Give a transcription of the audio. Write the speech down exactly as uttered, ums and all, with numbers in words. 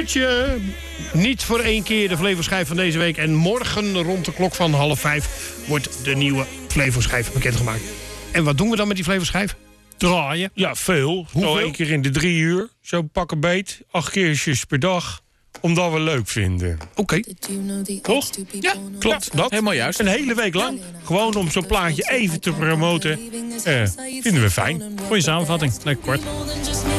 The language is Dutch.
uurtje. Niet voor één keer de Flevo-schijf van deze week. En morgen rond de klok van half vijf wordt de nieuwe Flevo-schijf bekendgemaakt. En wat doen we dan met die Flevo-schijf? Draaien. Ja, veel. Hoeveel? Zo één keer in de drie uur. Zo pakken beet. Acht keertjes per dag. Omdat we leuk vinden. Oké. Okay. Toch? Ja, Klopt. Dat. Helemaal juist. Een hele week lang. Gewoon om zo'n plaatje even te promoten. Eh, vinden we fijn. Goeie samenvatting. Lekker kort.